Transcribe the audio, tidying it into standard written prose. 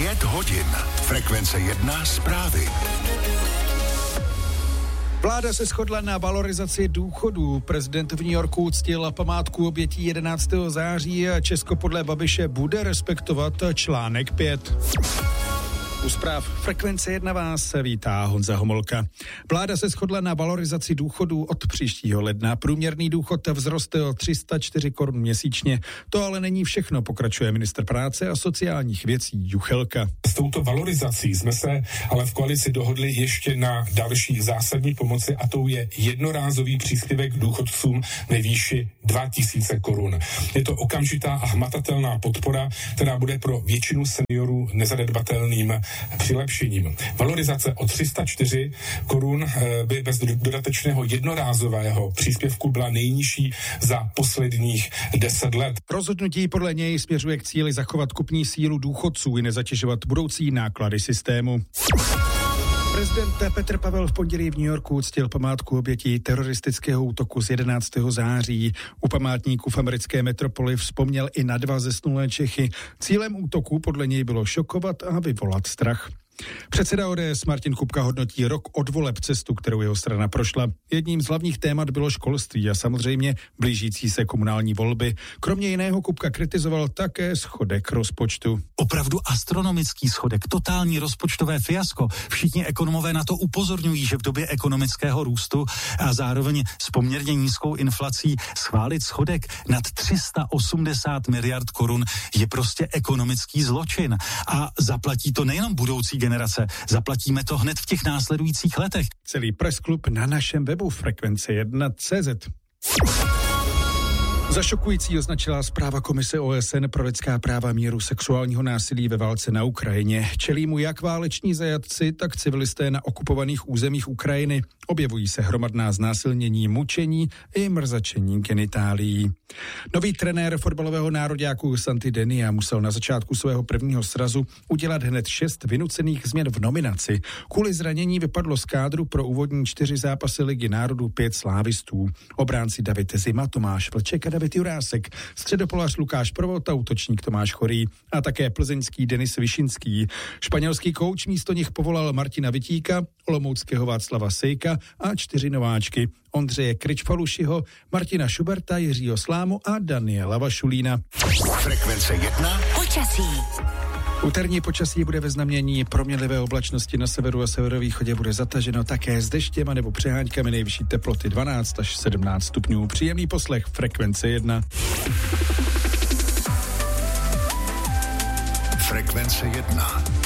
5 hodin. Frekvence 1 zprávy. Vláda se shodla na valorizaci důchodů. Prezident v New Yorku uctil památku obětí 11. září a Česko podle Babiše bude respektovat článek 5. U zpráv Frekvence 1 vás vítá Honza Homolka. Vláda se shodla na valorizaci důchodů od příštího ledna. Průměrný důchod vzroste o 304 korun měsíčně. To ale není všechno, pokračuje ministr práce a sociálních věcí Juchelka. S touto valorizací jsme se ale v koalici dohodli ještě na další zásadní pomoci, a to je jednorázový příspěvek důchodcům ve výši 2000 korun. Je to okamžitá a hmatatelná podpora, která bude pro většinu seniorů nezanedbatelným přilepšením. Valorizace o 304 korun by bez dodatečného jednorázového příspěvku byla nejnižší za posledních 10 let. Rozhodnutí podle něj směřuje k cíli zachovat kupní sílu důchodců i nezatěžovat budoucí náklady systému. Prezident Petr Pavel v pondělí v New Yorku uctil památku obětí teroristického útoku z 11. září. U památníku v americké metropoli vzpomněl i na 2 zesnulé Čechy. Cílem útoku podle něj bylo šokovat a vyvolat strach. Předseda ODS Martin Kupka hodnotí rok od voleb cestu, kterou jeho strana prošla. Jedním z hlavních témat bylo školství a samozřejmě blížící se komunální volby. Kromě jiného Kupka kritizoval také schodek rozpočtu. Opravdu astronomický schodek, totální rozpočtové fiasko. Všichni ekonomové na to upozorňují, že v době ekonomického růstu a zároveň s poměrně nízkou inflací schválit schodek nad 380 miliard korun je prostě ekonomický zločin. A zaplatí to nejenom budoucí generace, zaplatíme to hned v těch následujících letech. Celý pressklub na našem webu frekvence1.cz. Za šokující označila zpráva Komise OSN pro lidská práva míru sexuálního násilí ve válce na Ukrajině. Čelí mu jak váleční zajatci, tak civilisté na okupovaných územích Ukrajiny. Objevují se hromadná znásilnění, mučení i mrzačení genitálií. Nový trenér fotbalového nároďáku Santi Denia musel na začátku svého prvního srazu udělat hned 6 vynucených změn v nominaci. Kvůli zranění vypadlo z kádru pro úvodní 4 zápasy Ligy národů 5 slávistů. Obránci David Zima, Tomáš Vlček a David Jurásek, středopolař Lukáš Provota, útočník Tomáš Chorý a také plzeňský Denis Višinský. Španělský kouč místo nich povolal Martina Vitíka, olomouckého Václava Sejka a 4 nováčky. Ondřeje Kryčfalušiho, Martina Šuberta, Jiřího Slámu a Daniela Vašulína. Frekvence 1. Počasí. Úterní počasí bude ve znamení proměnlivé oblačnosti, na severu a severovýchodě bude zataženo také s deštěm a nebo přeháňkami, nejvyšší teploty 12 až 17 stupňů. Příjemný poslech Frekvence 1. Frekvence 1.